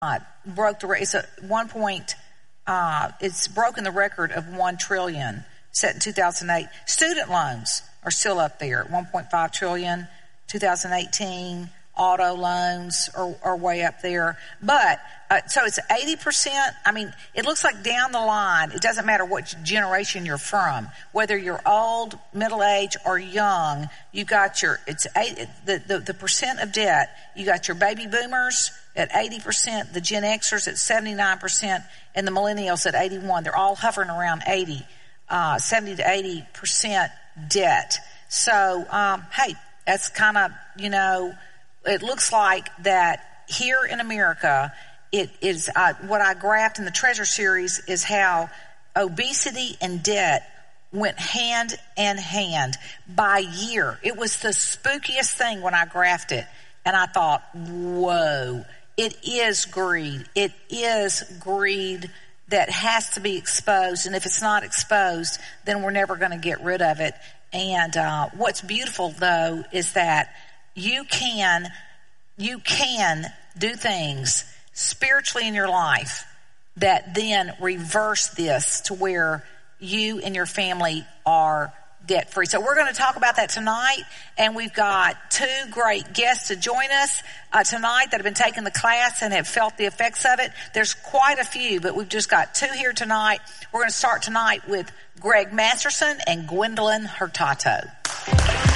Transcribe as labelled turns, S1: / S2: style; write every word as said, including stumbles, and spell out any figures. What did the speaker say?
S1: uh, broke the it's a one point. Uh, it's broken the record of one trillion set in two thousand eight. Student loans are still up there at one point five trillion. two thousand eighteen auto loans are, are way up there. But uh, so it's eighty percent. I mean, it looks like down the line, it doesn't matter what generation you're from, whether you're old, middle age, or young. You got your it's eight, the, the the percent of debt. You got your baby boomers at eighty percent, the Gen Xers at seventy-nine percent, and the millennials at eighty-one. They're all hovering around eighty, uh, seventy to eighty percent debt. So, um, hey, that's kind of, you know, it looks like that here in America, it is uh, what I graphed in the Treasure series is how obesity and debt went hand in hand by year. It was the spookiest thing when I graphed it. And I thought, whoa, it is greed. It is greed that has to be exposed. And if it's not exposed, then we're never going to get rid of it. And uh, what's beautiful, though, is that you can, you can do things spiritually in your life that then reverse this to where you and your family are debt free. So we're going to talk about that tonight, and we've got two great guests to join us uh, tonight that have been taking the class and have felt the effects of it. There's quite a few, but we've just got two here tonight. We're going to start tonight with Greg Masterson and Gwendolyn Hurtado.